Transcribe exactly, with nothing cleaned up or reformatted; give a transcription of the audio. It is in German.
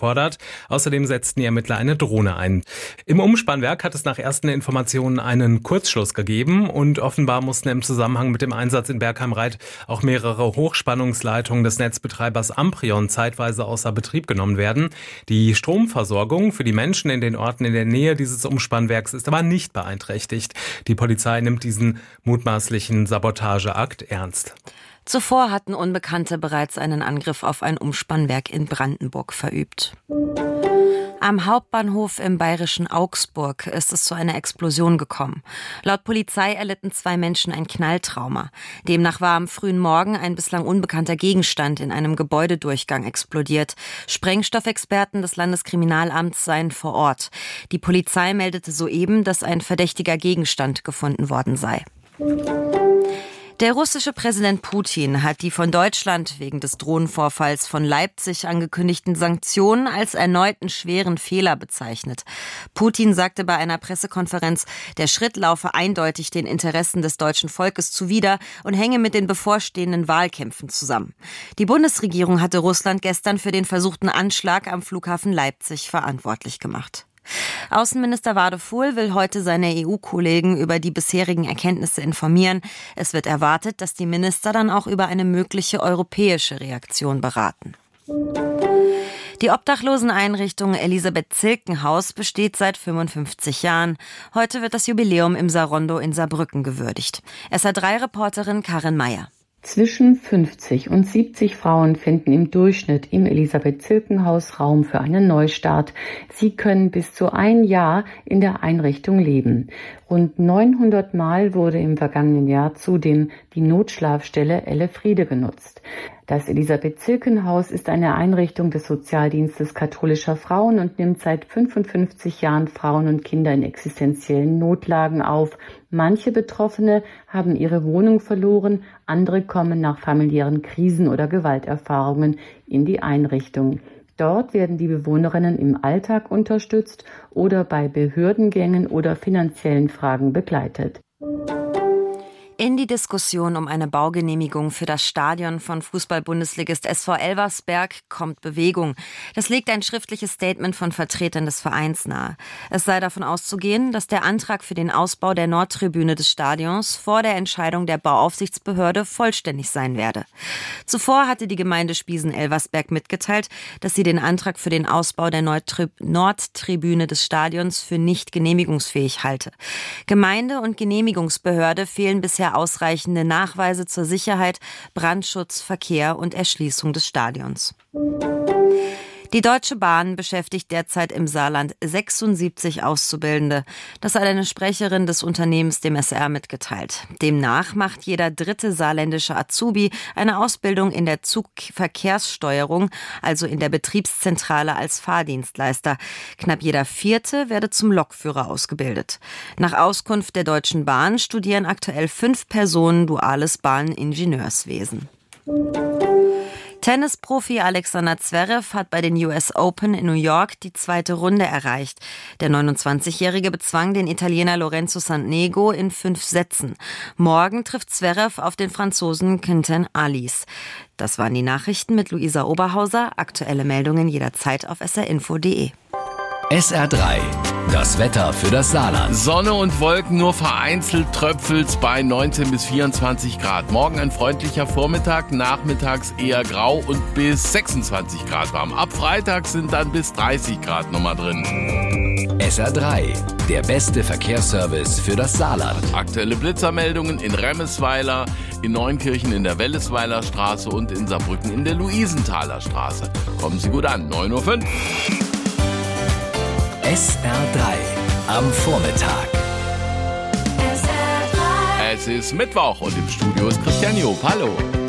gefordert. Außerdem setzten die Ermittler eine Drohne ein. Im Umspannwerk hat es nach ersten Informationen einen Kurzschluss gegeben und offenbar mussten im Zusammenhang mit dem Einsatz in Bergheim-Reit auch mehrere Hochspannungsleitungen des Netzbetreibers Amprion zeitweise außer Betrieb genommen werden. Die Stromversorgung für die Menschen in den Orten in der Nähe dieses Umspannwerks ist aber nicht beeinträchtigt. Die Polizei nimmt diesen mutmaßlichen Sabotageakt ernst. Zuvor hatten Unbekannte bereits einen Angriff auf ein Umspannwerk in Brandenburg verübt. Am Hauptbahnhof im bayerischen Augsburg ist es zu einer Explosion gekommen. Laut Polizei erlitten zwei Menschen ein Knalltrauma. Demnach war am frühen Morgen ein bislang unbekannter Gegenstand in einem Gebäudedurchgang explodiert. Sprengstoffexperten des Landeskriminalamts seien vor Ort. Die Polizei meldete soeben, dass ein verdächtiger Gegenstand gefunden worden sei. Der russische Präsident Putin hat die von Deutschland wegen des Drohnenvorfalls von Leipzig angekündigten Sanktionen als erneuten schweren Fehler bezeichnet. Putin sagte bei einer Pressekonferenz, der Schritt laufe eindeutig den Interessen des deutschen Volkes zuwider und hänge mit den bevorstehenden Wahlkämpfen zusammen. Die Bundesregierung hatte Russland gestern für den versuchten Anschlag am Flughafen Leipzig verantwortlich gemacht. Außenminister Wadefuhl will heute seine E U-Kollegen über die bisherigen Erkenntnisse informieren. Es wird erwartet, dass die Minister dann auch über eine mögliche europäische Reaktion beraten. Die Obdachloseneinrichtung Elisabeth-Zilken-Haus besteht seit fünfundfünfzig Jahren. Heute wird das Jubiläum im Sarondo in Saarbrücken gewürdigt. S R drei-Reporterin Karin Meyer. Zwischen fünfzig und siebzig Frauen finden im Durchschnitt im Elisabeth-Zilken-Haus Raum für einen Neustart. Sie können bis zu ein Jahr in der Einrichtung leben. Rund neunhundert Mal wurde im vergangenen Jahr zudem die Notschlafstelle Elefriede genutzt. Das Elisabeth-Zilken-Haus ist eine Einrichtung des Sozialdienstes katholischer Frauen und nimmt seit fünfundfünfzig Jahren Frauen und Kinder in existenziellen Notlagen auf. Manche Betroffene haben ihre Wohnung verloren, andere kommen nach familiären Krisen oder Gewalterfahrungen in die Einrichtung. Dort werden die Bewohnerinnen im Alltag unterstützt oder bei Behördengängen oder finanziellen Fragen begleitet. In die Diskussion um eine Baugenehmigung für das Stadion von Fußball-Bundesligist S V Elversberg kommt Bewegung. Das legt ein schriftliches Statement von Vertretern des Vereins nahe. Es sei davon auszugehen, dass der Antrag für den Ausbau der Nordtribüne des Stadions vor der Entscheidung der Bauaufsichtsbehörde vollständig sein werde. Zuvor hatte die Gemeinde Spiesen-Elversberg mitgeteilt, dass sie den Antrag für den Ausbau der Nordtribüne des Stadions für nicht genehmigungsfähig halte. Gemeinde und Genehmigungsbehörde fehlen bisher ausreichende Nachweise zur Sicherheit, Brandschutz, Verkehr und Erschließung des Stadions. Die Deutsche Bahn beschäftigt derzeit im Saarland sechsundsiebzig Auszubildende. Das hat eine Sprecherin des Unternehmens dem S R mitgeteilt. Demnach macht jeder dritte saarländische Azubi eine Ausbildung in der Zugverkehrssteuerung, also in der Betriebszentrale als Fahrdienstleister. Knapp jeder vierte werde zum Lokführer ausgebildet. Nach Auskunft der Deutschen Bahn studieren aktuell fünf Personen duales Bahningenieurswesen. Tennisprofi Alexander Zverev hat bei den U S Open in New York die zweite Runde erreicht. Der neunundzwanzigjährige bezwang den Italiener Lorenzo Sonego in fünf Sätzen. Morgen trifft Zverev auf den Franzosen Quentin Halys. Das waren die Nachrichten mit Luisa Oberhauser. Aktuelle Meldungen jederzeit auf s r info punkt d e. S R drei. Das Wetter für das Saarland. Sonne und Wolken, nur vereinzelt tröpfelt's bei neunzehn bis vierundzwanzig Grad. Morgen ein freundlicher Vormittag, nachmittags eher grau und bis sechsundzwanzig Grad warm. Ab Freitag sind dann bis dreißig Grad nochmal drin. S R drei, der beste Verkehrsservice für das Saarland. Aktuelle Blitzermeldungen in Remmesweiler, in Neunkirchen in der Wellesweiler Straße und in Saarbrücken in der Luisenthaler Straße. Kommen Sie gut an, neun Uhr fünf. S R drei am Vormittag. Es ist Mittwoch und im Studio ist Christian Job. Hallo.